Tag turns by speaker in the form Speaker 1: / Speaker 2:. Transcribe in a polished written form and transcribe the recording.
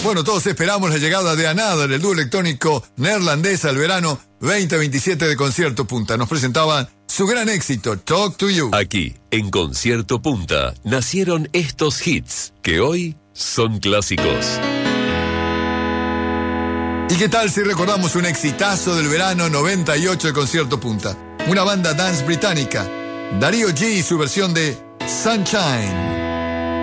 Speaker 1: Bueno, todos esperamos la llegada de Another, el dúo electrónico neerlandés al verano 2027 de Concierto Punta. Nos presentaban su gran éxito, Talk to You.
Speaker 2: Aquí, en Concierto Punta, nacieron estos hits que hoy son clásicos.
Speaker 1: ¿Y qué tal si recordamos un exitazo del verano 98 de Concierto Punta? Una banda dance británica, Darío G y su versión de Sunshine.